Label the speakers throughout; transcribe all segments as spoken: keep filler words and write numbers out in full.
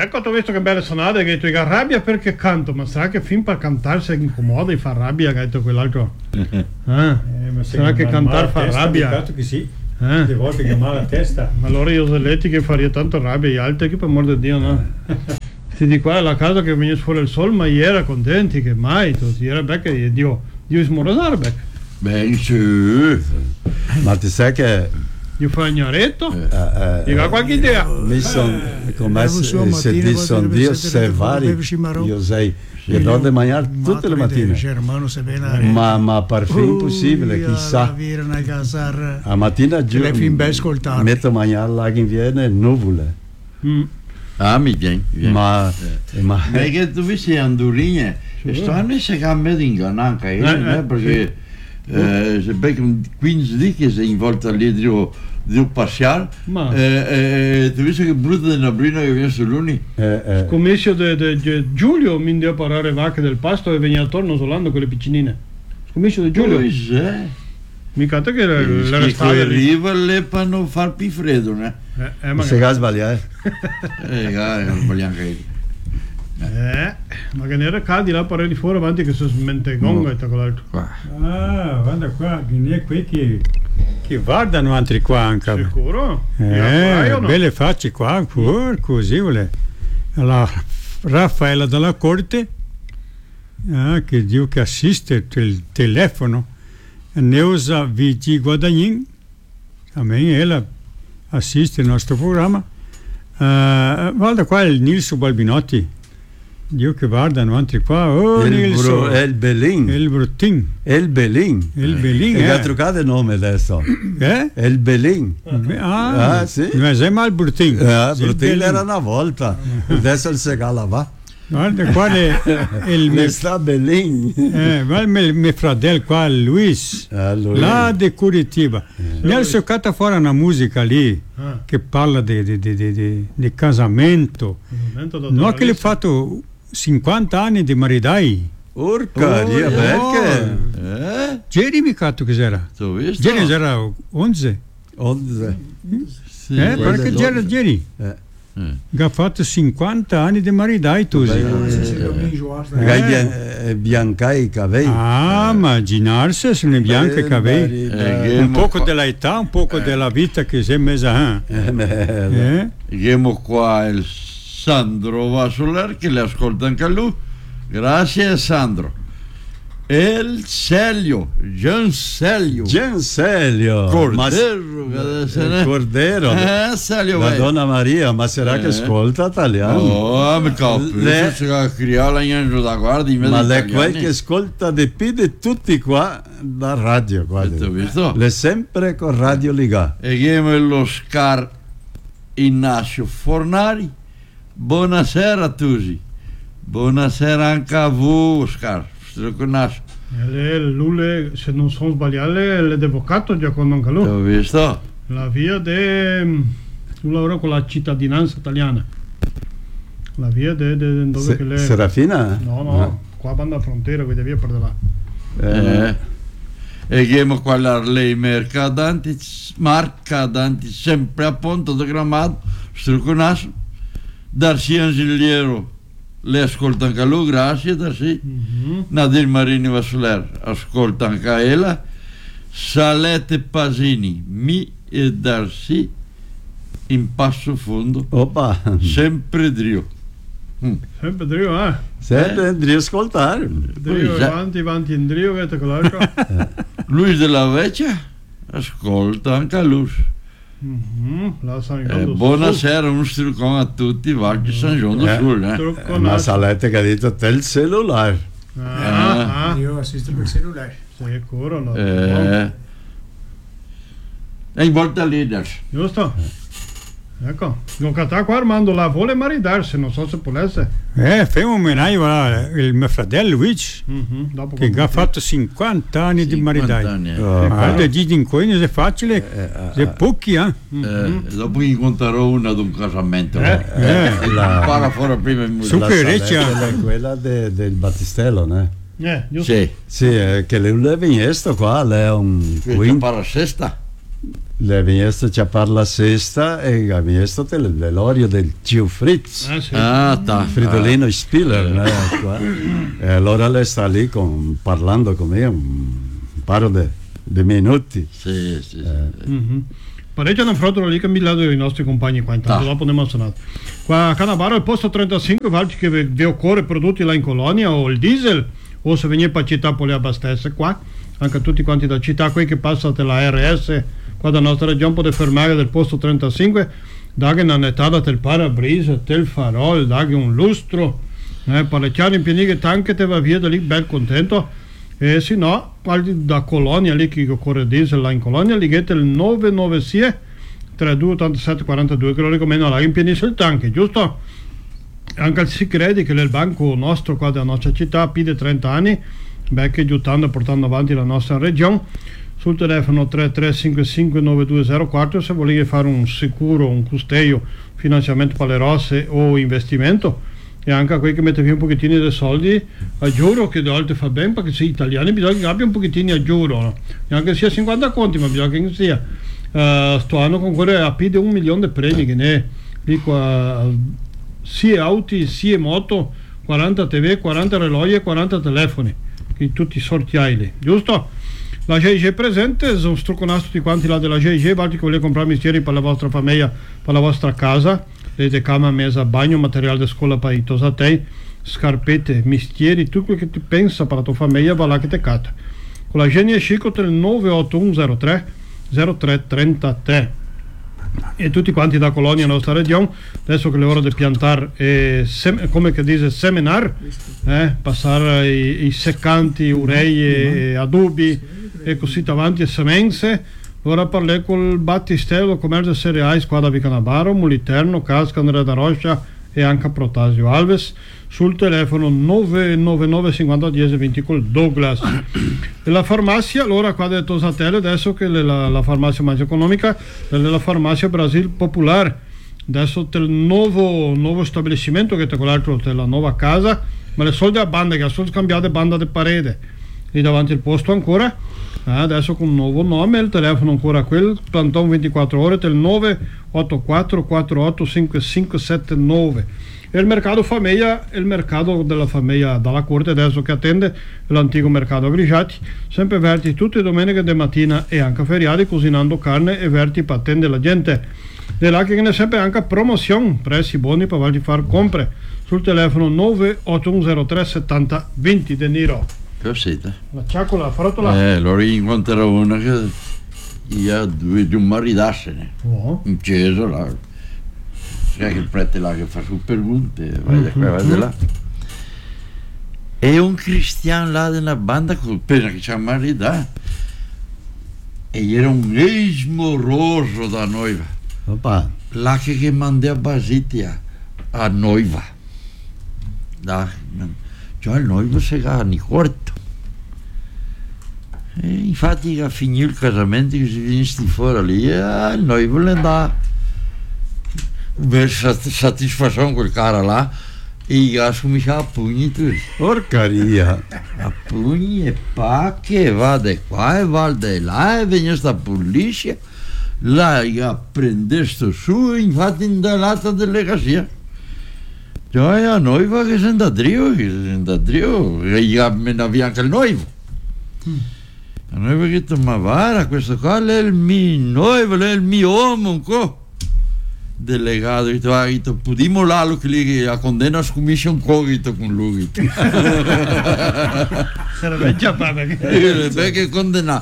Speaker 1: Ecco, tu hai visto che belle sonate, che hai detto che arrabbia perché canto, ma sarà che fin per cantare si incomoda e fa rabbia, che hai detto quell'altro? Eh,
Speaker 2: Eh, ma
Speaker 1: sarà che cantare fa
Speaker 2: testa,
Speaker 1: rabbia?
Speaker 2: peccato che sì,
Speaker 1: Eh?
Speaker 2: le volte che male la testa.
Speaker 1: Ma allora io Zelletti che faria tanto rabbia, gli altri che per amor di Dio, no? Sti di qua alla casa che venisse fuori il sol, ma ieri era contenti che mai, tu, ieri becca e Dio, Dio smorosare becca.
Speaker 3: Ben sì.
Speaker 4: Ma ti sai che
Speaker 1: Io fai ignoretto?
Speaker 4: eh,
Speaker 1: Dica
Speaker 4: eh,
Speaker 1: qualche idea?
Speaker 4: mi son, come
Speaker 5: Eh,
Speaker 4: se,
Speaker 5: so,
Speaker 4: se
Speaker 5: mattina,
Speaker 4: di
Speaker 5: quando
Speaker 4: son
Speaker 5: deve
Speaker 4: Dio
Speaker 5: essere
Speaker 4: se vari,
Speaker 5: bevi cimarrone.
Speaker 4: io sei, che do di mangiare tutte le mattine.
Speaker 5: Germano se viene
Speaker 4: Ma, ma per fin impossibile, chissà. A mattina giù
Speaker 5: le fin ben ascoltare.
Speaker 4: metto a mangiare là che viene nuvole.
Speaker 1: Mm.
Speaker 3: Ah, mi viene. mi viene.
Speaker 4: Ma, ma
Speaker 3: Perché tu sei andurine, e sto a me se cambia di ingananca,
Speaker 1: Eh, eh,
Speaker 3: perché eh, se becco quindici di che sei in volta lì di di passare,
Speaker 1: Ma-
Speaker 3: eh, eh, tu vedi che brutta della brina che viene sull'uni?
Speaker 4: eh, eh,
Speaker 1: Commesso di Giulio mi andò a parare vacche del pasto e veniva attorno solando quelle piccinine. Scommesso di Giulio.
Speaker 3: Giulio?
Speaker 1: Mica te che le, le
Speaker 3: Che
Speaker 1: restavi lì.
Speaker 3: arriva lì per non far più freddo, ne?
Speaker 1: Eh, eh,
Speaker 4: se
Speaker 1: magari.
Speaker 4: ga sbagliare.
Speaker 3: Eh, dai, non vogliamo che...
Speaker 1: Eh, ma che ne era caldi là parare di fuori avanti che si smentegonga e tal quell'altro.
Speaker 3: Qua.
Speaker 2: Ah, guarda qua, che ne è qui che, che guardano altri qua anche.
Speaker 1: Sicuro? Io
Speaker 2: Eh,
Speaker 1: fai o no?
Speaker 2: belle facce qua, pur così vuole. La Raffaella dalla Corte, ah, che Dio che assiste il telefono, Neusa Vigi Guadagnin, a me ella assiste il nostro programma. Uh, guarda qua il Nilso Balbinotti, Dio che guardano altri qua, oh
Speaker 4: il,
Speaker 2: Nilso,
Speaker 4: bro, è il Belin.
Speaker 2: il Bruttin,
Speaker 4: È il Belin.
Speaker 2: il Belin,
Speaker 4: Che ha
Speaker 2: eh?
Speaker 4: truccato il nome adesso.
Speaker 2: Eh?
Speaker 4: È il Belin.
Speaker 2: Ah,
Speaker 4: Ah, sì.
Speaker 2: ma sei mal Bruttin.
Speaker 4: Eh,
Speaker 2: Sì, il
Speaker 4: Brutin
Speaker 2: Belin.
Speaker 4: era una volta, adesso il Segala va.
Speaker 2: Guarda qua le- il
Speaker 4: Ne
Speaker 2: mio,
Speaker 4: sta Belin.
Speaker 2: eh, guarda il mio- mio fratello qua, Luis,
Speaker 4: Ah, lui.
Speaker 2: là di Curitiba. Mi ha soccato fuori una musica lì
Speaker 1: Ah,
Speaker 2: che parla di, di, di, di, di- di casamento.
Speaker 1: momento da
Speaker 2: No, che le
Speaker 1: giornalista.
Speaker 2: fatto cinquanta anni di maridai.
Speaker 4: Urca,
Speaker 3: Oh,
Speaker 4: Dio,
Speaker 3: no.
Speaker 4: perché?
Speaker 3: Eh?
Speaker 2: Ieri mi cato che era?
Speaker 3: Tu visto?
Speaker 2: Ieri era undici.
Speaker 4: Onze.
Speaker 3: Sì.
Speaker 2: Eh,
Speaker 4: quello
Speaker 2: perché
Speaker 4: è
Speaker 2: era
Speaker 4: l'ondici.
Speaker 2: ieri?
Speaker 4: Eh.
Speaker 3: Eh.
Speaker 2: Che ha fatto cinquanta anni di maridai tu.
Speaker 4: Beh, Gai
Speaker 2: Eh.
Speaker 4: bian- eh, biancai i capelli.
Speaker 2: Ah, immaginarsi se ne bianche
Speaker 4: Eh,
Speaker 2: capelli.
Speaker 4: bari-
Speaker 3: Eh,
Speaker 4: bari-
Speaker 3: che-
Speaker 2: Un poco dell'età, un poco della vita che si è messa. Eh?
Speaker 4: Eh, beh,
Speaker 2: Eh?
Speaker 3: Abbiamo qua il Sandro Vasoler che le ascolta anche a lui. Grazie Sandro. E il Celio, Gian Celio.
Speaker 4: Genselio. Ma-
Speaker 3: Cordero, che adesso
Speaker 4: il
Speaker 3: ne-
Speaker 4: Cordero.
Speaker 3: Eh, Celio, vai.
Speaker 4: Madonna Maria, ma sarà che
Speaker 3: Eh.
Speaker 4: ascolta italiano?
Speaker 3: Oh, mi capisco,
Speaker 4: Le-
Speaker 3: se la criolla in angelo da guardia in mezzo
Speaker 4: Ma
Speaker 3: agli
Speaker 4: è quel
Speaker 3: italiani.
Speaker 4: che ascolta di più di tutti qua da radio, guarda.
Speaker 3: Avete visto?
Speaker 4: Le sempre con Radio Liga.
Speaker 3: E abbiamo lo Scar Ignazio Fornari. Buonasera a tutti. Buonasera anche a voi, Scar. Lo conosco.
Speaker 1: E Lule, se non sono sbagliate, l'avvocato già con anche lui.
Speaker 3: Ho visto?
Speaker 1: La via de... lui lavora con la cittadinanza italiana. La via de... de dove
Speaker 4: Se-
Speaker 1: che lei...
Speaker 4: Serafina?
Speaker 1: No, no, qua banda frontiera, quella via per di là.
Speaker 4: Eh,
Speaker 3: Eh. E abbiamo qua l'Arlei Mercadanti, Marcadanti, sempre a Ponto de Gramado, lo conosco. Darsi Angeliero, le ascolta anche lui, grazie Darsi.
Speaker 1: Mhm.
Speaker 3: Nadir Marini Vasoler, ascolta anche ella. Salete Pasini, mi e Darsi in passo fondo,
Speaker 4: Opa,
Speaker 3: sempre Drio. Mm.
Speaker 1: Sempre Drio, eh?
Speaker 4: sempre devi ascoltare.
Speaker 1: Drio
Speaker 3: Poi, già.
Speaker 1: avanti, avanti in Drio, vedete quell'altro.
Speaker 3: Luis della Vecchia, ascolta anche a lui.
Speaker 1: Mhm. La San
Speaker 3: Eh,
Speaker 1: Giondo Sul.
Speaker 3: buonasera, un struccone a tutti, Valci San Giondo
Speaker 4: Eh.
Speaker 3: Sul. Eh.
Speaker 1: Trucco
Speaker 4: Eh, ma
Speaker 1: naso.
Speaker 4: salete che ha detto te il cellulare.
Speaker 1: Ah, ah,
Speaker 5: Io assisto per cellulare.
Speaker 1: sicuro, no.
Speaker 3: Eh. E in volta leaders.
Speaker 1: Giusto? Ecco, non cata qua Armando la vuole maridarsi, non so se potesse.
Speaker 2: Eh, fai un omaggio al mio fratello Luigi,
Speaker 1: Mhm. Dopo
Speaker 2: che ha fatto cinquanta anni di maridai.
Speaker 3: cinquanta anni, eh.
Speaker 4: Oh,
Speaker 2: Ma da Gigi in coin è facile,
Speaker 4: eh,
Speaker 2: è pochi, eh?
Speaker 3: Eh, dopo incontrerò una ad un casamento.
Speaker 1: Eh,
Speaker 2: Eh.
Speaker 4: la,
Speaker 3: Para fuori prima in musica.
Speaker 2: Su-
Speaker 4: la
Speaker 2: che
Speaker 4: saletta
Speaker 2: reccia.
Speaker 4: è quella de- del Battistello, no?
Speaker 1: Eh, giusto.
Speaker 3: Sì,
Speaker 4: Sì, eh, che le le visto qua, lei è un
Speaker 3: questa
Speaker 4: quinto.
Speaker 3: para sesta.
Speaker 4: le visto ci parla sesta e ha visto l'orio del Gio Fritz.
Speaker 1: Ah, sì.
Speaker 3: Ah, ta.
Speaker 4: Fridolino ah. Spiller, eh, qua. E allora lei sta lì con, parlando con me un paio di minuti.
Speaker 3: Sì, sì, sì.
Speaker 1: Eh. Mm-hmm. Parecchio hanno affrontato lì che mi lato i nostri compagni qua, intanto ah. dopo ne emozionato. Qua a Canavaro al posto trentacinque, valci che vi occorre prodotti là in colonia o il diesel, o se venite per città poi le abbastesse qua, anche tutti quanti da città, qui che passate la R S, qua da nostra regione potete fermare del posto trentacinque, dare una nettata del parabrise, del farol, dare un lustro, eh, parecchiare in pieni che tanche te va via da lì bel contento. E se no, da colonia lì che occorre diesel là in colonia, lì che il nove nove sei trentadue ottantasette quarantadue che lo ricomiendo là in pienisse il tanche, giusto? Anche si crede che il banco nostro qua della nostra città più di trenta anni, beh, che aiutando e portando avanti la nostra regione, sul telefono tre tre cinque cinque nove due zero quattro se volete fare un sicuro, un custeio, finanziamento per le rosse o investimento. E anche a quelli che mette via un pochettino di soldi, a giuro che di volte fa bene, perché se italiani bisogna che abbia un pochettino a giuro, no? Neanche sia cinquanta conti, ma bisogna che sia. Uh, sto anno concorre a più di un milione di premi, che ne è qua, sia auti, sia moto, quaranta T V, quaranta reloj e quaranta telefoni, che tutti sortiai lì, giusto? La G I G è presente, sono strucconato tutti quanti là della G I G, volti che volete comprare mestieri per la vostra famiglia, per la vostra casa, vedete cama, mesa, bagno, materiale di scuola per i tosatei, scarpette, mestieri, tutto quello che ti pensa per la tua famiglia va là che te cata. Con la Genia Scico del nove otto uno zero tre zero tre tre tre e tutti quanti da colonia nostra regione, adesso che è l'ora di piantare e sem- come che dice semenar, eh, passare i, i seccanti, ureie, adubi e così avanti e semenze. Ora parlé col Battistello, commercio cereali, squadra Vicanabaro, Muliterno, Casca, Andrea da Roscia e anche Protasio Alves sul telefono nove nove nove cinquanta dieci venti col Douglas. E la farmacia, allora qua del Tosatelle, adesso che è la, la farmacia más economica, è la farmacia Brasil Popolare, adesso del nuovo, nuovo stabilimento che tra l'altro della nuova casa, ma le soldi a banda che sono scambiate banda di parete, lì davanti al posto ancora. Adesso con un nuovo nome, il telefono ancora quel, Planton ventiquattro ore del nove otto quattro quattro otto cinque cinque sette nove. E il mercato famiglia, il mercato della famiglia dalla corte adesso che attende l'antico mercato Grigiati, sempre aperti tutte le domeniche di mattina e anche feriati, cucinando carne e aperti per attendere la gente. E là che ne sempre anche promozione, prezzi buoni per farci fare compre sul telefono nove otto uno zero tre settanta venti De Niro.
Speaker 3: Cos'è?
Speaker 1: La ciacola, la farotola.
Speaker 3: Eh, lo incontrerò una che io due di un maridassene
Speaker 1: Oh.
Speaker 3: in chiesa là, c'è che il prete là che fa su pergunte, vai da qua, vai da là, e un cristiano là della banda col pena che ci ha maridato e era un ex-moroso da Noiva.
Speaker 4: Opa.
Speaker 3: Là che, che mandò a Basitia a Noiva da, cioè il Noiva si va a corto. E infatti che finì il casamento che si vinse fuori lì, eh, il Noiva le andava per soddisfazione quel cara là e gli ha cominciato a pugni tutti.
Speaker 4: Porcaria.
Speaker 3: A pugni e pacche, va di qua e va di là e viene sta polizia, là gli ha preso su, infatti in dall'altra delegazione. Cioè a Noiva che si è andato drio, che si è andato drio, e gli ha menato via anche il Noiva. Mm. A Noiva che ha detto, ma guarda, questo qua è il mio Noiva, è il mio uomo, un po'. Delegato, che ha detto, pudimo là che lì a condanna scommisce un po' con lui.
Speaker 1: Sarebbe già padre.
Speaker 3: Perché condannato.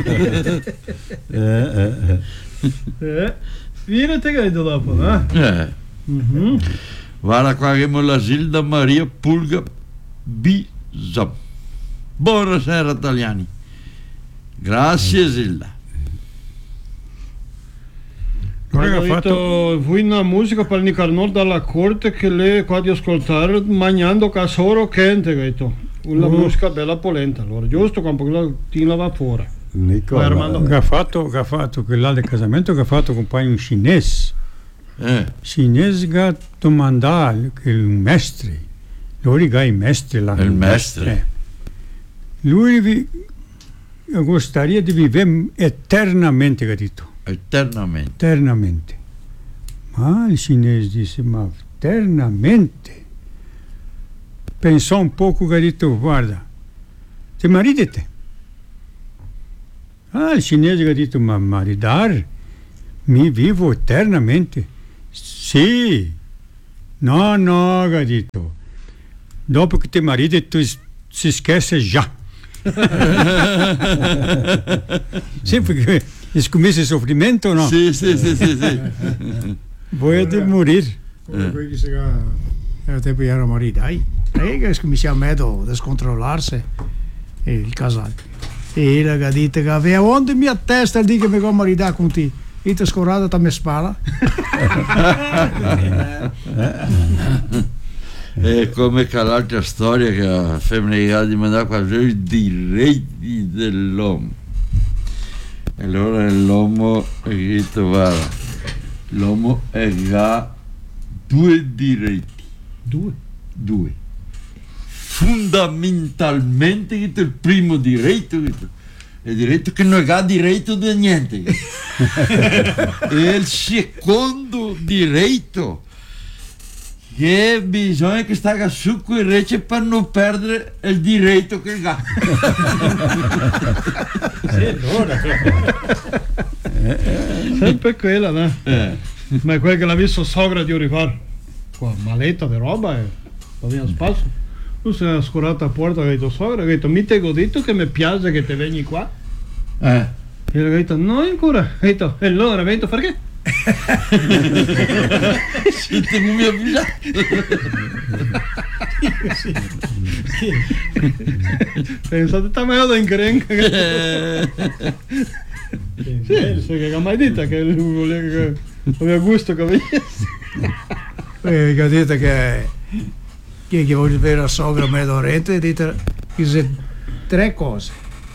Speaker 4: eh, eh, eh.
Speaker 1: Eh, viene te che hai detto dopo, no?
Speaker 3: Eh.
Speaker 1: Mm-hmm.
Speaker 3: Guarda qua che mo la Gilda Maria Pulga Bisam. Buonasera italiani. Grazie Gilda.
Speaker 1: Ho detto, vuoi una musica per Nicar Nord dalla corte che lei qua di ascoltare mangiando casoro quente, ho detto. Una uh. musica bella polenta, allora, giusto quando ti la va fuori.
Speaker 2: Nicola, che ha fatto, che ha fatto quella del casamento che ha fatto con un cinese.
Speaker 3: Eh.
Speaker 2: Cinese che ha domandato che il mestre, lui che è il mestre là.
Speaker 3: Il mestre.
Speaker 2: Eh. Lui vi, eu gostaria di vivere eternamente, capito?
Speaker 3: Eternamente.
Speaker 2: Eternamente. Ma il cinese disse, ma eternamente? Pensò un poco, capito? Guarda, ti maridete? Ah, il cinese ha detto, ma maridar? Mi vivo eternamente? Sì. No, no, ha detto. Dopo che ti maridi tu si scherza già. Sì, perché scommesse il soffrimento, no?
Speaker 3: Sì, sì, sì, sì, sì.
Speaker 2: Vuoi di morire.
Speaker 5: Come quelli che si era tempo era morire, dai. E che cominciamo a scontrollarsi il casale. E ele ha detto che aveva onde mia testa di che mi vuoi marire con te. E ti scorrata da me spalla.
Speaker 3: È come che l'altra storia che la femmina di mandare qua i diritti dell'uomo. E allora l'uomo ha detto, guarda, l'uomo ha due diritti.
Speaker 1: Due?
Speaker 3: Due. Fondamentalmente il primo diritto è il diritto che non ha diritto di niente. E il secondo diritto che bisogna che stia su quel rece per non perdere il diritto che ha.
Speaker 1: Sempre quella, no?
Speaker 3: Eh.
Speaker 1: Ma è quella che l'ha visto sogra di rifare. Con maletta di roba e aveva spazio. Tu sei ascurata a porta e ha detto, sogra, ha detto, mi te ho detto che mi piace che te vengi qua.
Speaker 3: Eh.
Speaker 1: E lui ha detto, no ancora. Ha detto, e allora vengo a fare che?
Speaker 3: Siete mi avvisato.
Speaker 1: Pensate, sta meglio da increnca. Sì, sì, che ha mai detto che lui voleva che aveva gusto che venisse.
Speaker 5: E ha detto che che che voglio vedere la sogra me d'orente, ha detto che sono tre cose.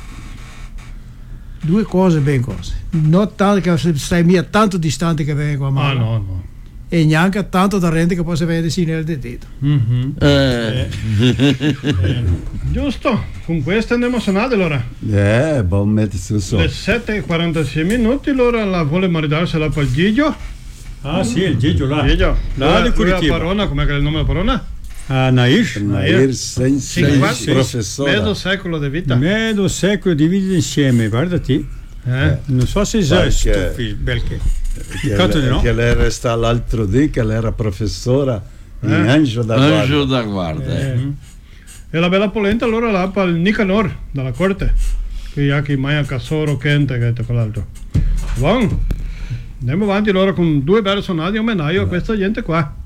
Speaker 5: Due cose ben cose. Non tanto che stai mia tanto distante che vengo a
Speaker 1: Ah
Speaker 5: mano.
Speaker 1: no, no.
Speaker 5: E neanche tanto da rente che possa vedere sì nel dito.
Speaker 1: Mm-hmm.
Speaker 3: Eh.
Speaker 1: Giusto, con questo andiamo a suonare allora.
Speaker 4: Eh, buon mettere su so.
Speaker 1: Le sette e quarantasei minuti, allora la vuole maridarsela per Gigio.
Speaker 2: Ah, sì, il Gigio là.
Speaker 1: Gigio,
Speaker 2: Là di
Speaker 1: la
Speaker 2: Curitiba.
Speaker 1: Parona, com'è che è il nome della Parona?
Speaker 2: Ah, Nair.
Speaker 4: Nair Sensi,
Speaker 1: cinquanta
Speaker 4: professore.
Speaker 1: Mezzo secolo di vita.
Speaker 2: Mezzo secolo di vita insieme, guardati.
Speaker 1: Eh?
Speaker 2: Non so se esiste,
Speaker 4: Perché-
Speaker 2: figlio, Belche.
Speaker 4: Che,
Speaker 2: Cazzo di no?
Speaker 4: che lei resta l'altro dì, che lei era professora in
Speaker 1: Eh?
Speaker 4: Angelo da
Speaker 3: Angelo
Speaker 4: Guardia.
Speaker 3: da guarda. Eh.
Speaker 1: Mm. E la bella polenta allora là per il Nicanor dalla corte. Che ha chi mai a Casoro, Kente, che è quell'altro. Buon, andiamo avanti allora con due belle sonate di omenaggio a questa gente qua.